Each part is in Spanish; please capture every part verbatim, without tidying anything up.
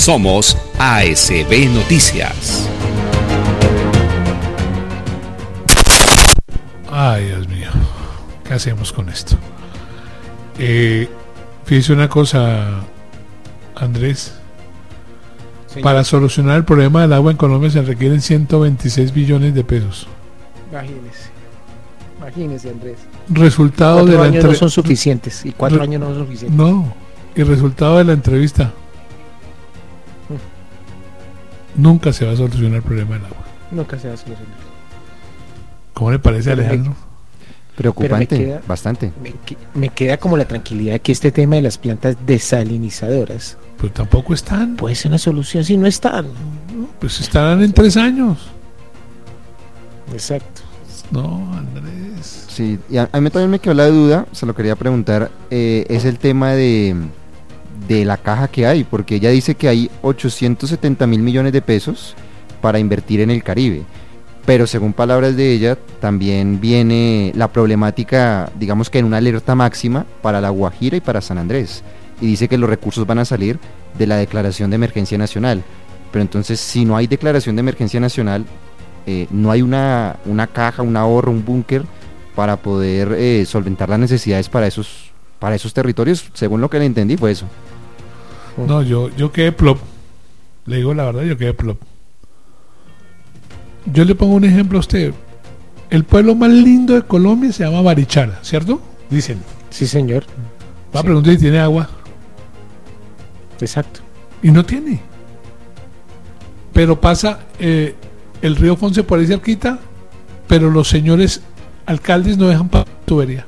Somos A S B Noticias. Ay, Dios mío, ¿qué hacemos con esto? Eh, fíjese una cosa, Andrés. Señor. Para solucionar el problema del agua en Colombia se requieren ciento veintiséis billones de pesos. Imagínese, imagínese, Andrés. Resultado cuatro de la años entre... no son suficientes y cuatro Re... años no son suficientes. No, y resultado de la entrevista. Mm. Nunca se va a solucionar el problema del agua. Nunca se va a solucionar. ¿Cómo le parece, Alejandro? Preocupante, me queda, bastante. Me, me queda como la tranquilidad que este tema de las plantas desalinizadoras, pero tampoco están. Puede ser una solución si no están. Pues estarán en tres años. Exacto. No, Andrés. Sí, y a, a mí también me quedó la duda, se lo quería preguntar, eh, es el tema de, de la caja que hay, porque ella dice que hay ochocientos setenta mil millones de pesos para invertir en el Caribe. Pero según palabras de ella, también viene la problemática, digamos que en una alerta máxima para La Guajira y para San Andrés. Y dice que los recursos van a salir de la declaración de emergencia nacional. Pero entonces, si no hay declaración de emergencia nacional, eh, no hay una, una caja, un ahorro, un búnker para poder eh, solventar las necesidades para esos, para esos territorios. Según lo que le entendí, fue eso. No, yo, yo quedé plop. Le digo la verdad, yo quedé plop. Yo le pongo un ejemplo a usted. El pueblo más lindo de Colombia se llama Barichara, ¿cierto? Dicen. Sí, señor. Va a sí. preguntar si tiene agua. Exacto. Y no tiene. Pero pasa eh, el río Fonce por ahí cerquita, pero los señores alcaldes no dejan para tubería.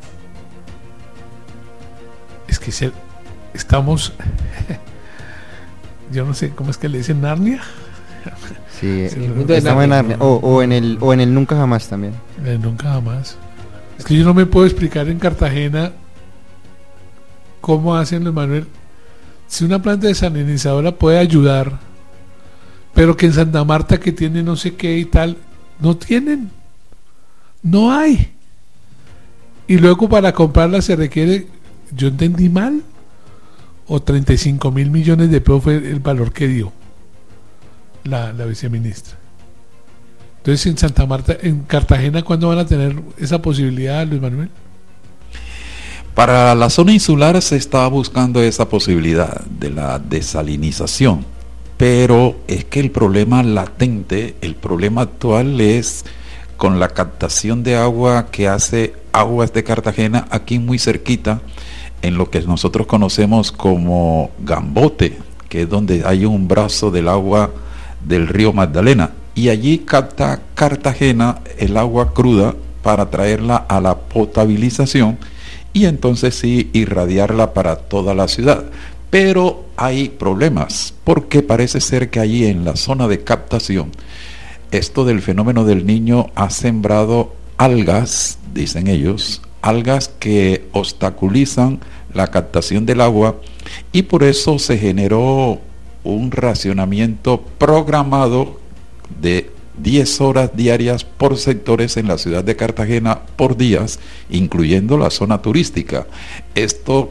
Es que se, estamos... yo no sé, ¿cómo es que le dicen? ¿Narnia? Sí, sí, estamos en Narnia. O, o, en el, o en el Nunca Jamás también. En el Nunca Jamás. Es que yo no me puedo explicar en Cartagena cómo hacen los Manuel. Si una planta desalinizadora puede ayudar, pero que en Santa Marta, que tiene no sé qué y tal, no tienen, no hay. Y luego para comprarla se requiere, yo entendí mal, o treinta y cinco mil millones de pesos fue el valor que dio la, la viceministra. Entonces en Santa Marta, en Cartagena, ¿cuándo van a tener esa posibilidad, Luis Manuel? Para la zona insular se está buscando esa posibilidad de la desalinización, pero es que el problema latente, el problema actual es con la captación de agua que hace Aguas de Cartagena, aquí muy cerquita, en lo que nosotros conocemos como Gambote, que es donde hay un brazo del agua del río Magdalena, y allí capta Cartagena el agua cruda para traerla a la potabilización y entonces sí irradiarla para toda la ciudad. Pero hay problemas, porque parece ser que allí en la zona de captación, esto del fenómeno del Niño ha sembrado algas, dicen ellos, algas que obstaculizan la captación del agua, y por eso se generó un racionamiento programado de diez horas diarias por sectores en la ciudad de Cartagena por días, incluyendo la zona turística. Esto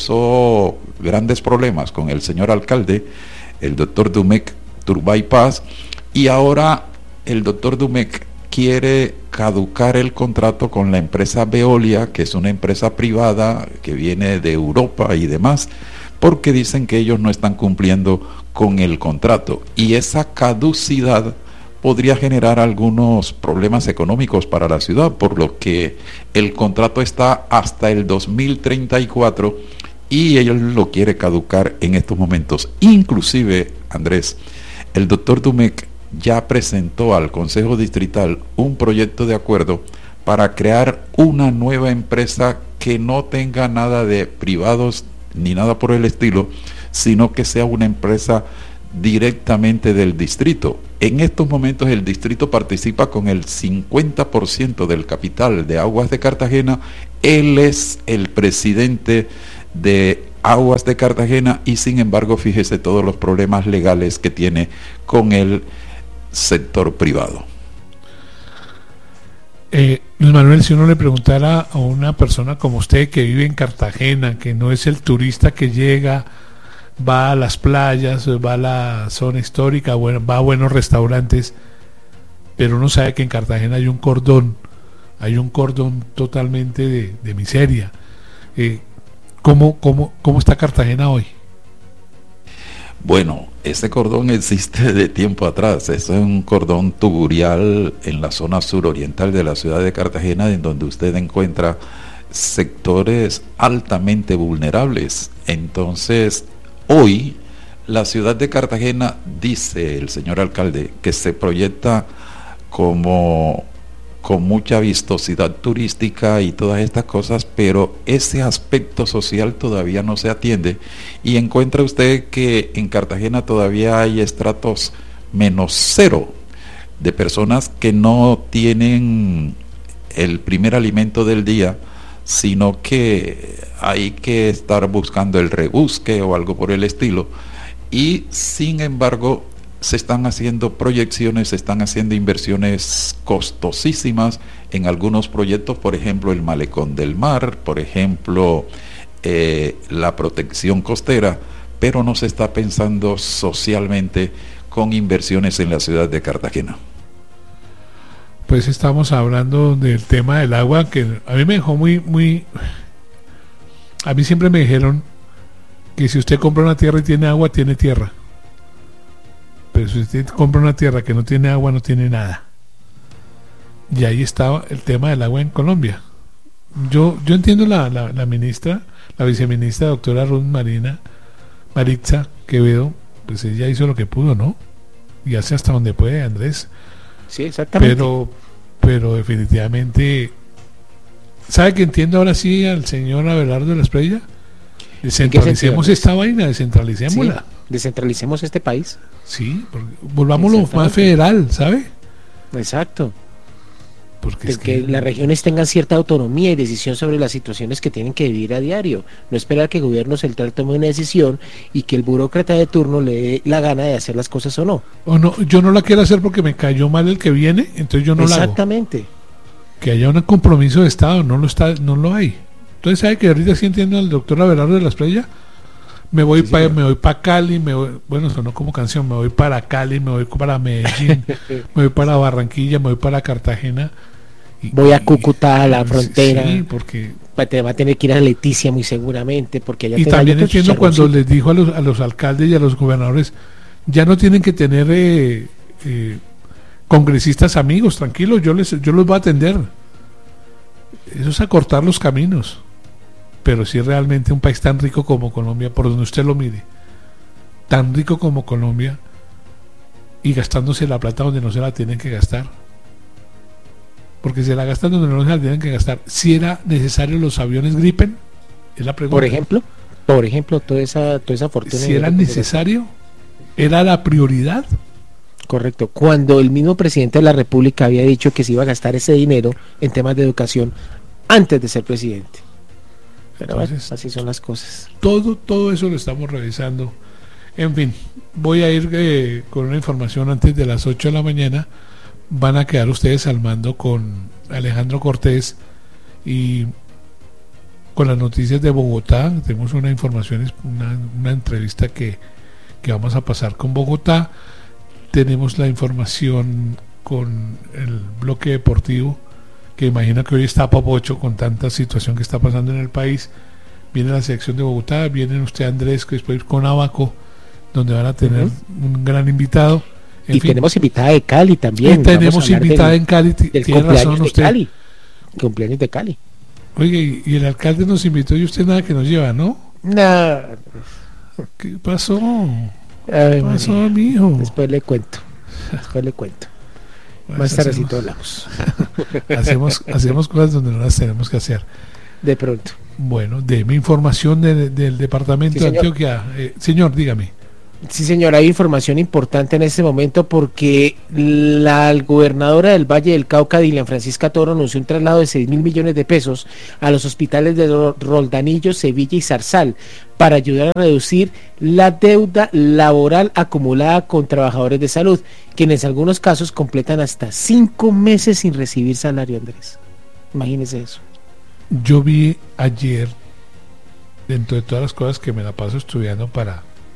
causó grandes problemas con el señor alcalde, el doctor Dumec Turbay Paz, y ahora el doctor Dumec quiere caducar el contrato con la empresa Veolia, que es una empresa privada que viene de Europa y demás, porque dicen que ellos no están cumpliendo con el contrato, y esa caducidad podría generar algunos problemas económicos para la ciudad, por lo que el contrato está hasta el dos mil treinta y cuatro y él lo quiere caducar en estos momentos. Inclusive, Andrés, el doctor Dumec ya presentó al Consejo Distrital un proyecto de acuerdo para crear una nueva empresa que no tenga nada de privados ni nada por el estilo, sino que sea una empresa directamente del distrito. En estos momentos el distrito participa con el cincuenta por ciento del capital de Aguas de Cartagena. Él es el presidente de Aguas de Cartagena y sin embargo, fíjese todos los problemas legales que tiene con el sector privado. Eh, Luis Manuel, si uno le preguntara a una persona como usted que vive en Cartagena, que no es el turista que llega va a las playas, va a la zona histórica, bueno, va a buenos restaurantes, pero uno sabe que en Cartagena hay un cordón, hay un cordón totalmente de, de miseria. Eh, ¿cómo, cómo, ¿Cómo está Cartagena hoy? Bueno, ese cordón existe de tiempo atrás. Es un cordón tugurial en la zona suroriental de la ciudad de Cartagena, en donde usted encuentra sectores altamente vulnerables. Entonces, hoy la ciudad de Cartagena, dice el señor alcalde, que se proyecta como con mucha vistosidad turística y todas estas cosas, pero ese aspecto social todavía no se atiende, y encuentra usted que en Cartagena todavía hay estratos menos cero de personas que no tienen el primer alimento del día, sino que hay que estar buscando el rebusque o algo por el estilo, y sin embargo se están haciendo proyecciones, se están haciendo inversiones costosísimas en algunos proyectos, por ejemplo el Malecón del Mar, por ejemplo eh, la protección costera, pero no se está pensando socialmente con inversiones en la ciudad de Cartagena. Pues estamos hablando del tema del agua, que a mí me dejó muy, muy... A mí siempre me dijeron que si usted compra una tierra y tiene agua, tiene tierra. Pero si usted compra una tierra que no tiene agua, no tiene nada. Y ahí estaba el tema del agua en Colombia. Yo yo entiendo la, la, la ministra, la viceministra, doctora Ruth Marina, Maritza Quevedo, pues ella hizo lo que pudo, ¿no? Y hace hasta donde puede, Andrés. Sí, exactamente. Pero, pero definitivamente, ¿sabe que entiendo ahora sí al señor Abelardo de la Espriella? Descentralicemos esta vaina, descentralicémosla. Sí, descentralicemos este país. Sí, porque volvámoslo más federal, ¿sabe? Exacto. Porque Es es que que las regiones tengan cierta autonomía y decisión sobre las situaciones que tienen que vivir a diario. No esperar que el gobierno central tome una decisión y que el burócrata de turno le dé la gana de hacer las cosas o no. o no, yo no la quiero hacer porque me cayó mal el que viene, entonces yo no la hago. Exactamente. Que haya un compromiso de Estado, no lo está, no lo hay. Entonces, ¿sabe que ahorita sí entiendo al doctor Abelardo de la Espriella? Me voy Sí, para señor. me voy para Cali, me voy, bueno, sonó como canción, me voy para Cali, me voy para Medellín, me voy para Barranquilla, me voy para Cartagena. y- Voy a y- Cúcuta, a la sí, frontera. Sí, porque Va te va a tener que ir a Leticia muy seguramente, porque allá y te- también hay otro entiendo cuando chicharroncito. les dijo a los, a los alcaldes y a los gobernadores, ya no tienen que tener eh, eh, congresistas amigos, tranquilos, yo les yo los voy a atender. Eso es acortar los caminos. Pero si es realmente un país tan rico como Colombia, por donde usted lo mire, tan rico como Colombia, y gastándose la plata donde no se la tienen que gastar, porque se la gastan donde no se la tienen que gastar. Si era necesario los aviones Gripen, es la pregunta. Por ejemplo, por ejemplo, toda esa, toda esa fortuna. Si era necesario, era la prioridad. Correcto. Cuando el mismo presidente de la República había dicho que se iba a gastar ese dinero en temas de educación antes de ser presidente. Pero Entonces, bueno, así son las cosas. Todo, todo eso lo estamos revisando. En fin, voy a ir eh, con una información antes de las ocho de la mañana. Van a quedar ustedes al mando con Alejandro Cortés y con las noticias de Bogotá. Tenemos una información, una, una entrevista que, que vamos a pasar con Bogotá. Tenemos la información con el bloque deportivo, que imagino que hoy está papocho con tanta situación que está pasando en el país. Viene la selección de Bogotá, viene usted Andrés, que después con Abaco, donde van a tener Uh-huh. un gran invitado. En Y fin, tenemos invitada de Cali también. y Vamos a tenemos hablar invitada del, en Cali, t- del tiene cumpleaños razón de usted. Cali. Cumpleaños de Cali. Oye, y, y el alcalde nos invitó y usted nada que nos lleva, ¿no? No. ¿Qué pasó? ¿Qué Ay, pasó, María. mijo? Después le cuento. Después le cuento. Pues Más hacemos, tardecito hablamos. hacemos, hacemos cosas donde no las tenemos que hacer. De pronto. Bueno, deme información de- del departamento Sí, de señor. Antioquia. Eh, señor, dígame. Sí, señor, hay información importante en este momento porque la gobernadora del Valle del Cauca, Dilian Francisca Toro, anunció un traslado de seis mil millones de pesos a los hospitales de Ro- Roldanillo, Sevilla y Zarzal para ayudar a reducir la deuda laboral acumulada con trabajadores de salud, quienes en algunos casos completan hasta cinco meses sin recibir salario, Andrés. Imagínese eso. Yo vi ayer, dentro de todas las cosas que me la paso estudiando para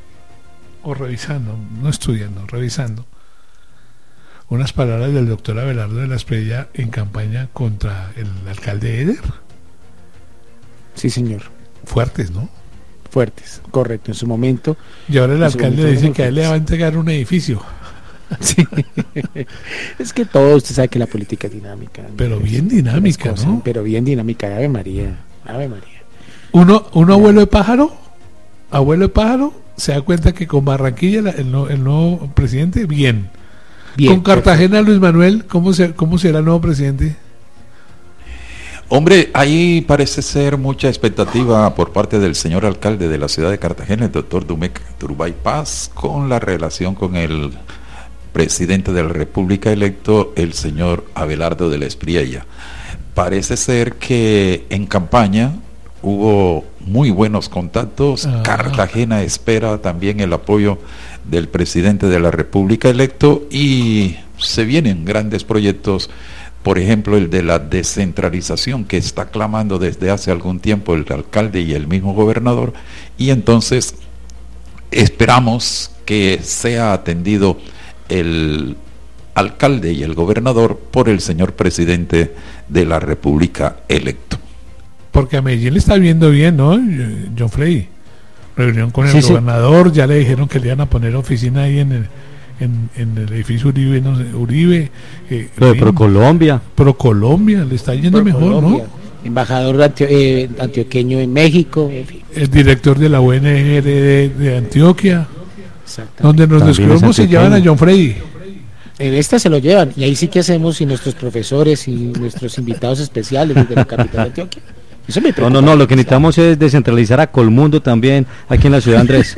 o revisando, no estudiando, revisando unas palabras del doctor Abelardo de la Espriella en campaña contra el alcalde Eder. Sí, señor. Fuertes, ¿no? Fuertes, correcto, en su momento. Y ahora el alcalde dice que que a él le va a entregar un edificio. Sí. Es que todo, usted sabe que la política es dinámica. Pero ¿no? bien dinámica, cosas, ¿no? Pero bien dinámica, Ave María, Ave María. Uno, uno abuelo de pájaro, abuelo de pájaro, se da cuenta que con Barranquilla, la- el, no- el nuevo presidente, bien. Bien, Con Cartagena, Luis Manuel, ¿cómo, se, ¿cómo será el nuevo presidente? Hombre, ahí parece ser mucha expectativa por parte del señor alcalde de la ciudad de Cartagena, el doctor Dumec Turbay Paz, con la relación con el presidente de la República electo, el señor Abelardo de la Espriella. Parece ser que en campaña hubo muy buenos contactos. Ah. Cartagena espera también el apoyo del presidente de la República electo y se vienen grandes proyectos. Por ejemplo, el de la descentralización que está clamando desde hace algún tiempo el alcalde y el mismo gobernador, y entonces esperamos que sea atendido el alcalde y el gobernador por el señor presidente de la República electo. Porque a Medellín le está viendo bien, ¿no? John Frey. Reunión con el Sí, sí. gobernador, ya le dijeron que le iban a poner oficina ahí en el, en, en el edificio Uribe, no sé, Uribe. Eh, Lo de bien. Procolombia. Procolombia, le está yendo Por mejor, Colombia, ¿no? Embajador antio- eh, antioqueño en México. En fin, El director de la U N G de, de Antioquia, exactamente. donde nos También es descubrimos se llevan a antioqueño. John Frey. En esta se lo llevan, y ahí sí que hacemos, y nuestros profesores y nuestros invitados especiales desde la capital de Antioquia. Eso me No, preocupa. no, no, lo que necesitamos es descentralizar a Colmundo también aquí en la ciudad, Andrés.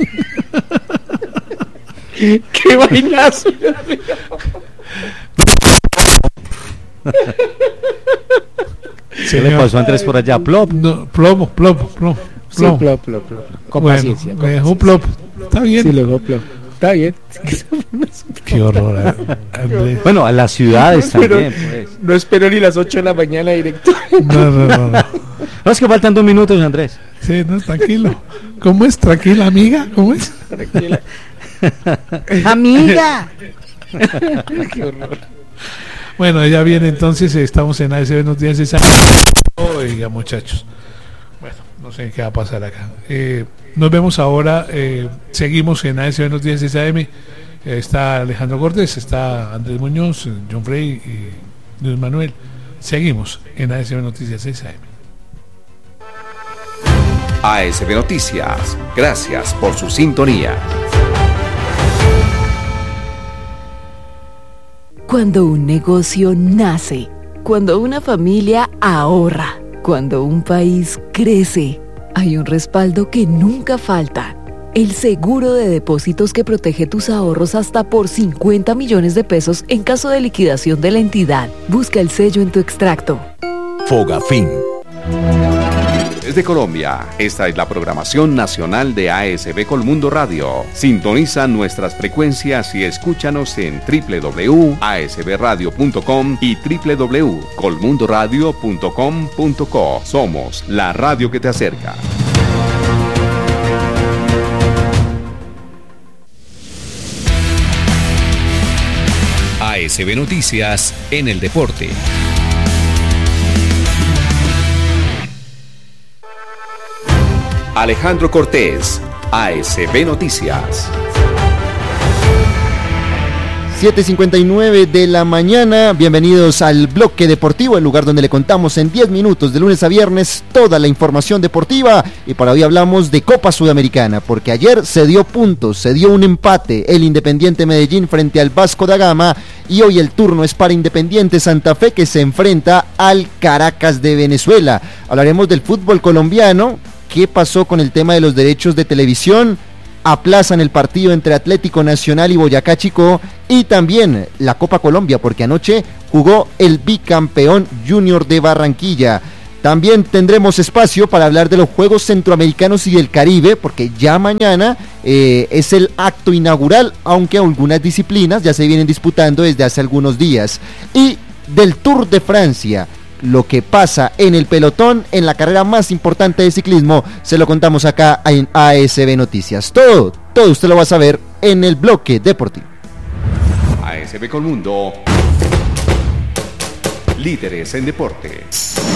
¡Qué vainazo! ¿Qué le pasó a Andrés por allá? Plop. No, plomo, plomo, plomo. Sí, plomo. plop, plop, plop. Con Bueno, paciencia. me con dejó paciencia. plop. Está bien. Sí, luego plop. Está bien. Qué horror, eh, Andrés. Bueno, a las ciudades Pero- también, pues. No espero ni las ocho de la mañana directo. No, no, no, no. No, es que faltan dos minutos, Andrés. Sí, no, tranquilo. ¿Cómo es? Tranquila, amiga. ¿Cómo es? Tranquila. ¡Amiga! Qué horror. Bueno, ya viene entonces, estamos en A S B Noticias. Oiga, muchachos. Bueno, no sé qué va a pasar acá. Eh, nos vemos ahora, eh, seguimos en A S B Noticias A M. Eh, está Alejandro Cortés, está Andrés Muñoz, eh, John Frey y Luis Manuel. Seguimos en A S B Noticias A M. A S B Noticias, gracias por su sintonía. Cuando un negocio nace, cuando una familia ahorra, cuando un país crece, hay un respaldo que nunca falta. El seguro de depósitos que protege tus ahorros hasta por cincuenta millones de pesos en caso de liquidación de la entidad. Busca el sello en tu extracto. Fogafín. Desde Colombia, esta es la programación nacional de A S B Colmundo Radio. Sintoniza nuestras frecuencias y escúchanos en doble u doble u doble u punto a s b radio punto com y doble u doble u doble u punto colmundo radio punto com punto co. Somos la radio que te acerca. A S B Noticias en el deporte. Alejandro Cortés, A S B Noticias. siete cincuenta y nueve de la mañana, bienvenidos al bloque deportivo, el lugar donde le contamos en diez minutos de lunes a viernes toda la información deportiva, y para hoy hablamos de Copa Sudamericana, porque ayer se dio puntos, se dio un empate, el Independiente Medellín frente al Vasco da Gama, y hoy el turno es para Independiente Santa Fe, que se enfrenta al Caracas de Venezuela. Hablaremos del fútbol colombiano, qué pasó con el tema de los derechos de televisión, aplazan el partido entre Atlético Nacional y Boyacá Chicó, y también la Copa Colombia, porque anoche jugó el bicampeón Junior de Barranquilla. También tendremos espacio para hablar de los Juegos Centroamericanos y del Caribe, porque ya mañana eh, es el acto inaugural, aunque algunas disciplinas ya se vienen disputando desde hace algunos días. Y del Tour de Francia, lo que pasa en el pelotón, en la carrera más importante de ciclismo, se lo contamos acá en A S B Noticias. Todo, todo usted lo va a saber en el bloque deportivo. A S B Colmundo, líderes en deporte.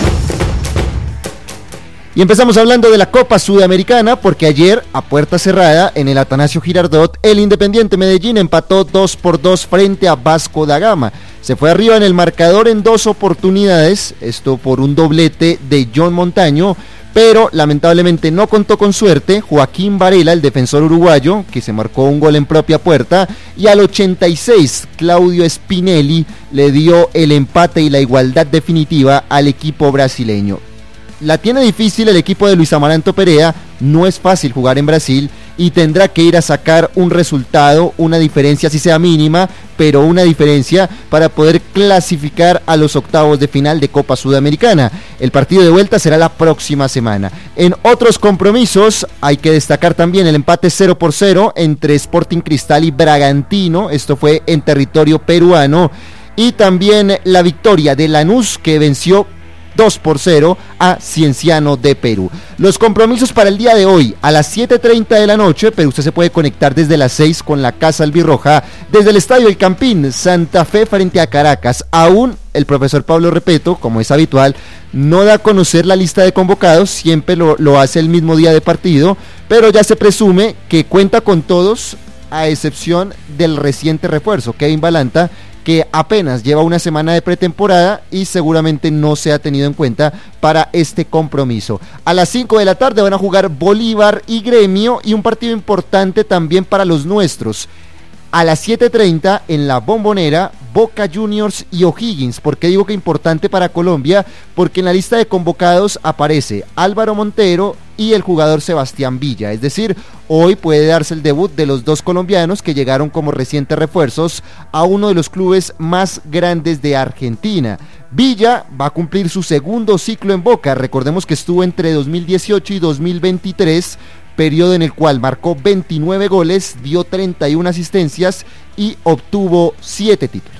Y empezamos hablando de la Copa Sudamericana, porque ayer, a puerta cerrada, en el Atanasio Girardot, el Independiente Medellín empató dos por dos frente a Vasco da Gama. Se fue arriba en el marcador en dos oportunidades, esto por un doblete de John Montaño, pero lamentablemente no contó con suerte Joaquín Varela, el defensor uruguayo, que se marcó un gol en propia puerta, y al ochenta y seis Claudio Spinelli le dio el empate y la igualdad definitiva al equipo brasileño. La tiene difícil el equipo de Luis Amaranto Perea, no es fácil jugar en Brasil y tendrá que ir a sacar un resultado, una diferencia si sea mínima, pero una diferencia para poder clasificar a los octavos de final de Copa Sudamericana. El partido de vuelta será la próxima semana. En otros compromisos hay que destacar también el empate cero por cero entre Sporting Cristal y Bragantino, esto fue en territorio peruano, y también la victoria de Lanús, que venció dos por cero a Cienciano de Perú. Los compromisos para el día de hoy, a las siete treinta de la noche, pero usted se puede conectar desde las seis con la Casa Albirroja, desde el Estadio El Campín, Santa Fe frente a Caracas. Aún el profesor Pablo Repeto, como es habitual, no da a conocer la lista de convocados, siempre lo, lo hace el mismo día de partido, pero ya se presume que cuenta con todos, a excepción del reciente refuerzo, Kevin Balanta, que apenas lleva una semana de pretemporada y seguramente no se ha tenido en cuenta para este compromiso. A las cinco de la tarde van a jugar Bolívar y Gremio, y un partido importante también para los nuestros. A las siete treinta en la Bombonera, Boca Juniors y O'Higgins. ¿Por qué digo que importante para Colombia? Porque en la lista de convocados aparece Álvaro Montero y el jugador Sebastián Villa, es decir, hoy puede darse el debut de los dos colombianos que llegaron como recientes refuerzos a uno de los clubes más grandes de Argentina. Villa va a cumplir su segundo ciclo en Boca, recordemos que estuvo entre dos mil dieciocho y dos mil veintitrés, periodo en el cual marcó veintinueve goles, dio treinta y una asistencias y obtuvo siete títulos.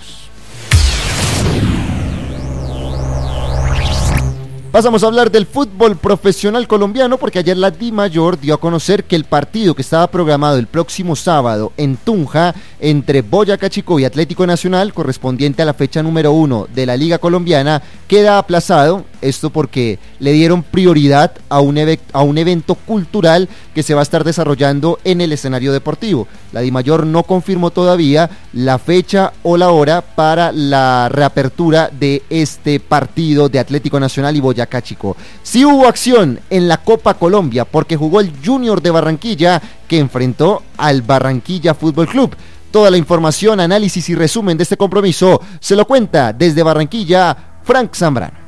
Pasamos a hablar del fútbol profesional colombiano, porque ayer la DIMAYOR dio a conocer que el partido que estaba programado el próximo sábado en Tunja entre Boyacá Chicó y Atlético Nacional, correspondiente a la fecha número uno de la Liga Colombiana, queda aplazado. Esto porque le dieron prioridad a un, ev- a un evento cultural que se va a estar desarrollando en el escenario deportivo. La DIMAYOR no confirmó todavía la fecha o la hora para la reapertura de este partido de Atlético Nacional y Boyacá Chicó. Sí hubo acción en la Copa Colombia, porque jugó el Junior de Barranquilla, que enfrentó al Barranquilla Fútbol Club. Toda la información, análisis y resumen de este compromiso se lo cuenta desde Barranquilla Frank Zambrano.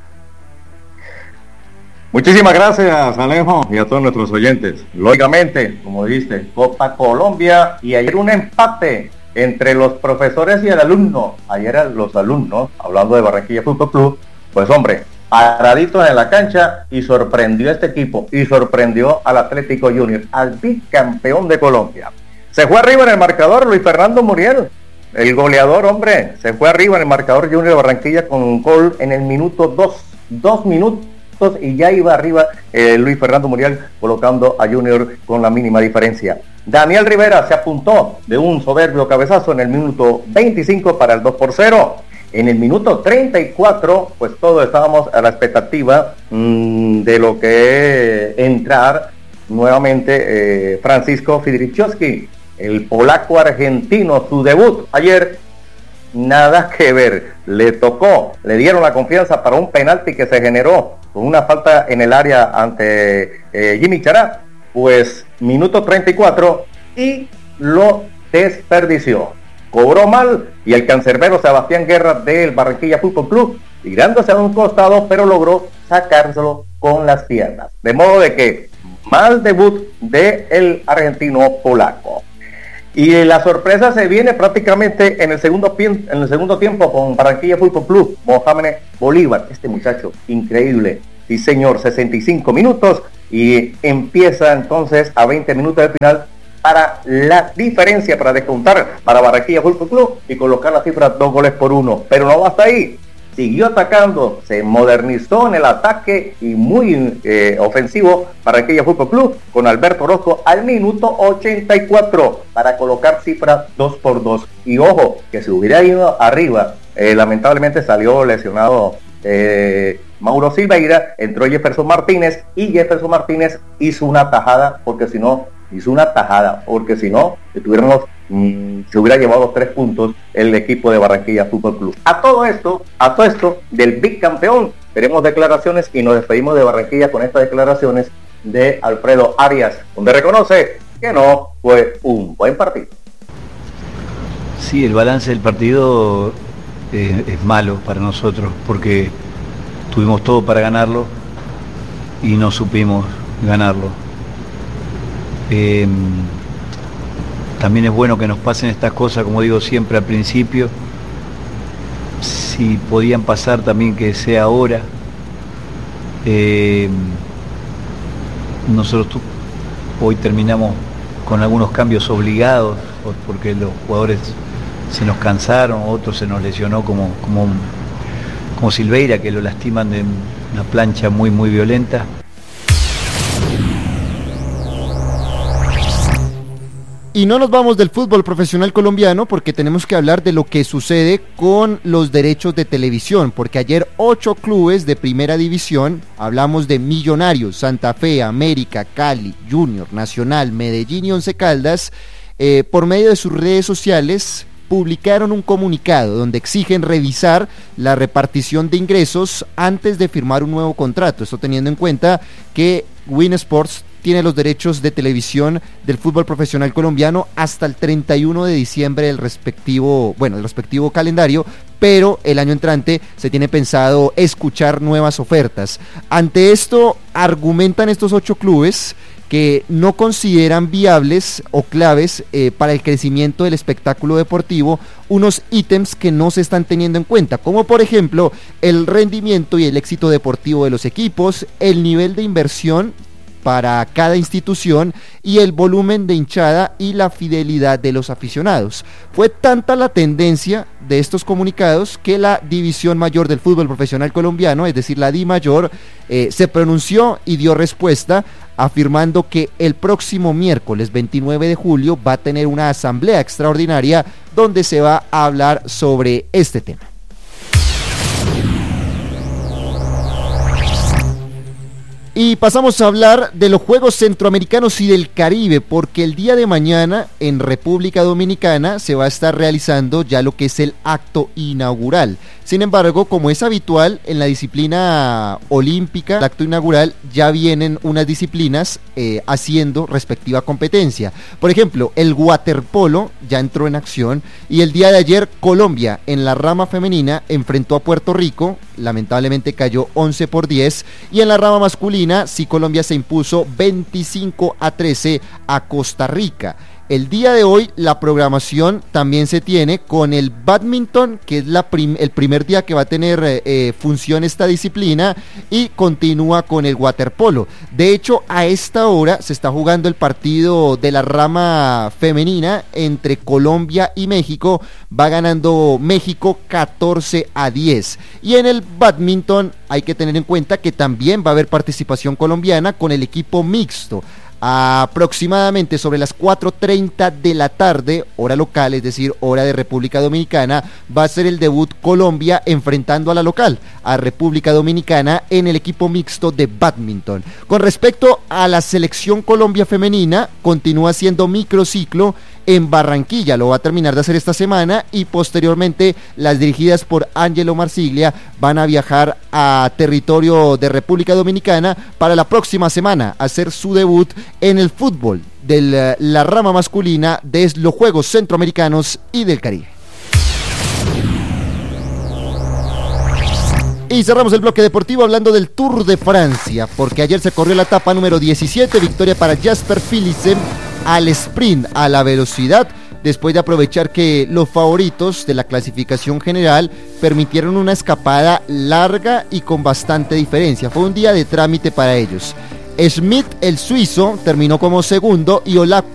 Muchísimas gracias, Alejo, y a todos nuestros oyentes. Lógicamente, como dijiste, Copa Colombia, y ayer un empate entre los profesores y el alumno. Ayer los alumnos, hablando de Barranquilla Fútbol Club, pues hombre, paraditos en la cancha, y sorprendió a este equipo, y sorprendió al Atlético Junior, al bicampeón de Colombia. Se fue arriba en el marcador Luis Fernando Muriel, el goleador, hombre, se fue arriba en el marcador Junior de Barranquilla con un gol en el minuto dos, dos minutos, y ya iba arriba eh, Luis Fernando Muriel, colocando a Junior con la mínima diferencia. Daniel Rivera se apuntó de un soberbio cabezazo en el minuto veinticinco para el dos por cero. En el minuto treinta y cuatro, pues todos estábamos a la expectativa mmm, de lo que es entrar nuevamente eh, Francisco Fidrichowski, el polaco argentino, su debut ayer. Nada que ver, le tocó, le dieron la confianza para un penalti que se generó con una falta en el área ante eh, Jimmy Chará, pues minuto treinta y cuatro, y lo desperdició. Cobró mal, y el cancerbero Sebastián Guerra del Barranquilla Fútbol Club, tirándose a un costado, pero logró sacárselo con las piernas. De modo de que mal debut del argentino polaco. Y la sorpresa se viene prácticamente en el segundo en el segundo tiempo con Barranquilla Fútbol Club. Mohamed Bolívar, este muchacho, increíble, sí señor, sesenta y cinco minutos, y empieza entonces a veinte minutos del final para la diferencia, para descontar para Barranquilla Fútbol Club y colocar la cifra dos goles por uno. Pero no basta ahí, siguió atacando, se modernizó en el ataque y muy eh, ofensivo Barranquilla Fútbol Club con Alberto Orozco al minuto ochenta y cuatro para colocar cifra dos por dos. Y ojo, que si hubiera ido arriba, eh, lamentablemente salió lesionado eh, Mauro Silveira, entró Jefferson Martínez y Jefferson Martínez hizo una tajada, porque si no, hizo una tajada, porque si no, tuviéramos mmm, se hubiera llevado los tres puntos el equipo de Barranquilla Fútbol Club. A todo esto, a todo esto del bicampeón, veremos declaraciones y nos despedimos de Barranquilla con estas declaraciones de Alfredo Arias, donde reconoce que no fue un buen partido. Sí, el balance del partido eh, es malo para nosotros, porque tuvimos todo para ganarlo y no supimos ganarlo. Eh, también es bueno que nos pasen estas cosas, como digo siempre al principio, si podían pasar también que sea ahora. Eh, nosotros hoy terminamos con algunos cambios obligados, porque los jugadores se nos cansaron, otros se nos lesionó como, como, como Silveira, que lo lastiman de una plancha muy muy violenta. Y no nos vamos del fútbol profesional colombiano porque tenemos que hablar de lo que sucede con los derechos de televisión, porque ayer ocho clubes de primera división, hablamos de Millonarios, Santa Fe, América, Cali, Junior, Nacional, Medellín y Once Caldas, eh, por medio de sus redes sociales publicaron un comunicado donde exigen revisar la repartición de ingresos antes de firmar un nuevo contrato, esto teniendo en cuenta que Win Sports tiene los derechos de televisión del fútbol profesional colombiano hasta el treinta y uno de diciembre del respectivo, bueno, del respectivo calendario, pero el año entrante se tiene pensado escuchar nuevas ofertas. Ante esto, argumentan estos ocho clubes que no consideran viables o claves eh, para el crecimiento del espectáculo deportivo unos ítems que no se están teniendo en cuenta, como por ejemplo el rendimiento y el éxito deportivo de los equipos, el nivel de inversión para cada institución y el volumen de hinchada y la fidelidad de los aficionados. Fue tanta la tendencia de estos comunicados que la División Mayor del Fútbol Profesional Colombiano, es decir, la DIMAYOR, eh, se pronunció y dio respuesta afirmando que el próximo miércoles veintinueve de julio va a tener una asamblea extraordinaria donde se va a hablar sobre este tema. Y pasamos a hablar de los Juegos Centroamericanos y del Caribe, porque el día de mañana en República Dominicana se va a estar realizando ya lo que es el acto inaugural. Sin embargo, como es habitual en la disciplina olímpica, el acto inaugural ya vienen unas disciplinas eh, haciendo respectiva competencia. Por ejemplo, el waterpolo ya entró en acción y el día de ayer Colombia en la rama femenina enfrentó a Puerto Rico, lamentablemente cayó once por diez, y en la rama masculina sí Colombia se impuso veinticinco a trece a Costa Rica. El día de hoy la programación también se tiene con el bádminton, que es la prim- el primer día que va a tener eh, función esta disciplina, y continúa con el waterpolo. De hecho, a esta hora se está jugando el partido de la rama femenina entre Colombia y México. Va ganando México catorce a diez. Y en el bádminton hay que tener en cuenta que también va a haber participación colombiana con el equipo mixto. Aproximadamente sobre las cuatro treinta de la tarde, hora local, es decir, hora de República Dominicana, va a ser el debut Colombia enfrentando a la local, a República Dominicana, en el equipo mixto de bádminton. Con respecto a la selección Colombia femenina, continúa siendo microciclo en Barranquilla, lo va a terminar de hacer esta semana, y posteriormente las dirigidas por Ángelo Marsiglia van a viajar a territorio de República Dominicana para la próxima semana hacer su debut en el fútbol de la rama masculina de los Juegos Centroamericanos y del Caribe. Y cerramos el bloque deportivo hablando del Tour de Francia, porque ayer se corrió la etapa número diecisiete, victoria para Jasper Philipsen al sprint, a la velocidad, después de aprovechar que los favoritos de la clasificación general permitieron una escapada larga y con bastante diferencia. Fue un día de trámite para ellos. Schmidt, el suizo, terminó como segundo y Olac